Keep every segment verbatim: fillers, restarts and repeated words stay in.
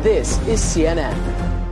This is C N N.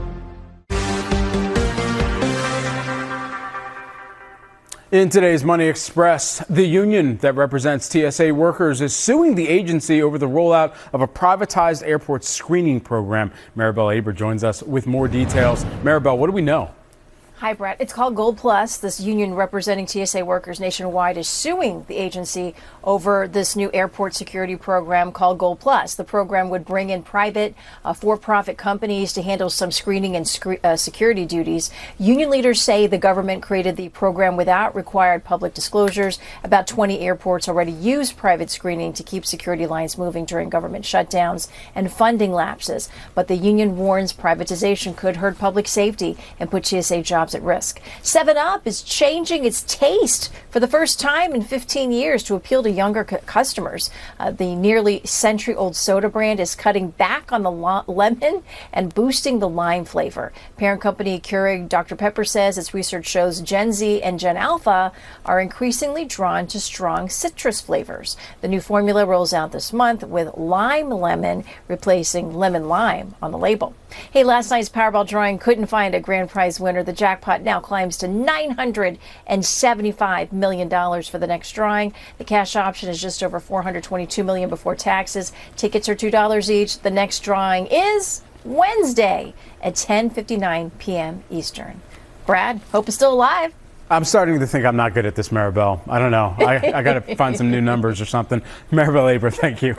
In today's Money Express, the union that represents T S A workers is suing the agency over the rollout of a privatized airport screening program. Maribel Aber joins us with more details. Maribel, what do we know? Hi, Brett. It's called Gold Plus. This union representing T S A workers nationwide is suing the agency over this new airport security program called Gold Plus. The program would bring in private uh, for-profit companies to handle some screening and sc- uh, security duties. Union leaders say the government created the program without required public disclosures. About twenty airports already use private screening to keep security lines moving during government shutdowns and funding lapses. But the union warns privatization could hurt public safety and put T S A jobs at risk. seven up is changing its taste for the first time in fifteen years to appeal to younger c- customers. Uh, the nearly century-old soda brand is cutting back on the lo- lemon and boosting the lime flavor. Parent company Keurig Doctor Pepper says its research shows Gen Z and Gen Alpha are increasingly drawn to strong citrus flavors. The new formula rolls out this month with lime lemon replacing lemon lime on the label. Hey, last night's Powerball drawing couldn't find a grand prize winner. The jackpot now climbs to nine hundred seventy-five million dollars for the next drawing. The cash option is just over four hundred twenty-two million dollars before taxes. Tickets are two dollars each. The next drawing is Wednesday at ten fifty-nine p.m. Eastern. Brad, hope is still alive. I'm starting to think I'm not good at this, Maribel. I don't know. I, I got to find some new numbers or something. Maribel Aber, thank you.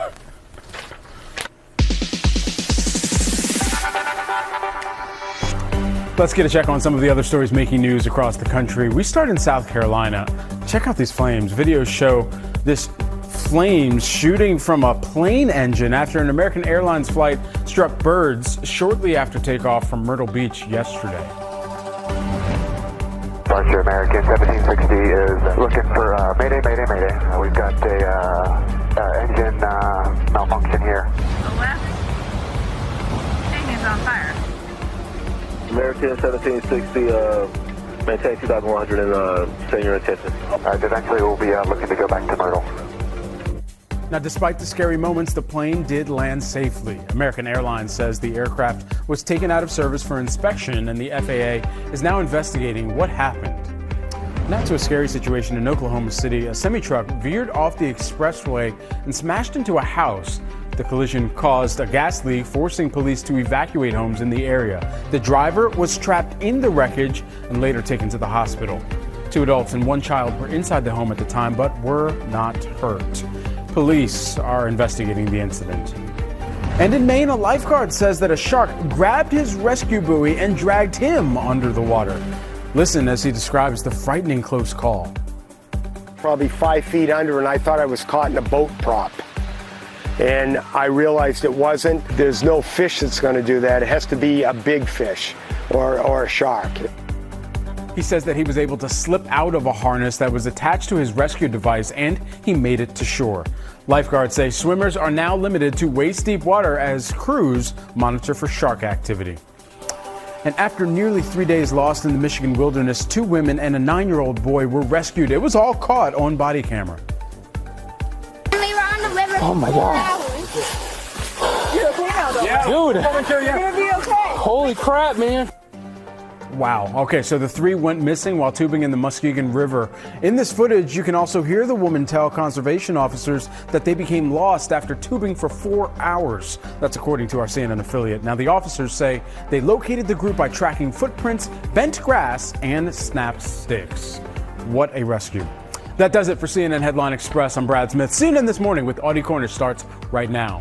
Let's get a check on some of the other stories making news across the country. We start in South Carolina. Check out these flames. Videos show this flames shooting from a plane engine after an American Airlines flight struck birds shortly after takeoff from Myrtle Beach yesterday. Departure American seventeen sixty is looking for uh, Mayday, Mayday, Mayday. Uh, we've got a uh, uh, engine uh, malfunction here. The left engine's on fire. American seventeen sixty, uh, maintain two thousand one hundred and uh, send your attention. All right, eventually we'll be uh, looking to go back to Myrtle. Now, despite the scary moments, the plane did land safely. American Airlines says the aircraft was taken out of service for inspection, and the F A A is now investigating what happened. Now to a scary situation in Oklahoma City. A semi-truck veered off the expressway and smashed into a house. The collision caused a gas leak, forcing police to evacuate homes in the area. The driver was trapped in the wreckage and later taken to the hospital. Two adults and one child were inside the home at the time, but were not hurt. Police are investigating the incident. And in Maine, a lifeguard says that a shark grabbed his rescue buoy and dragged him under the water. Listen as he describes the frightening close call. Probably five feet under, and I thought I was caught in a boat prop. And I realized it wasn't. There's no fish that's going to do that. It has to be a big fish or, or a shark. He says that he was able to slip out of a harness that was attached to his rescue device, and he made it to shore. Lifeguards say swimmers are now limited to waist-deep water as crews monitor for shark activity. And after nearly three days lost in the Michigan wilderness, two women and a nine-year-old boy were rescued. It was all caught on body camera. Oh my God. Yeah. Dude, holy crap, man. Wow. Okay, so the three went missing while tubing in the Muskegon River. In this footage, you can also hear the woman tell conservation officers that they became lost after tubing for four hours. That's according to our C N N affiliate. Now, the officers say they located the group by tracking footprints, bent grass, and snapped sticks. What a rescue. That does it for C N N Headline Express. I'm Brad Smith. C N N This Morning with Audie Corner starts right now.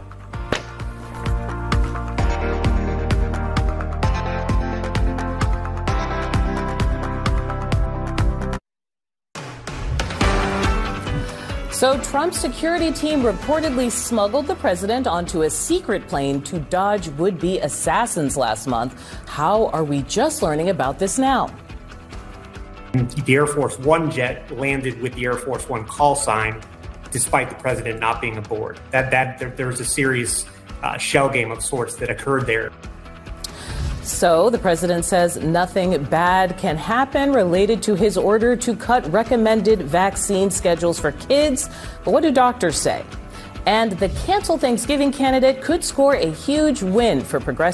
So Trump's security team reportedly smuggled the president onto a secret plane to dodge would-be assassins last month. How are we just learning about this now? The Air Force One jet landed with the Air Force One call sign, despite the president not being aboard. That that there, there was a serious uh, shell game of sorts that occurred there. So the president says nothing bad can happen related to his order to cut recommended vaccine schedules for kids. But what do doctors say? And the Cancel Thanksgiving candidate could score a huge win for progressive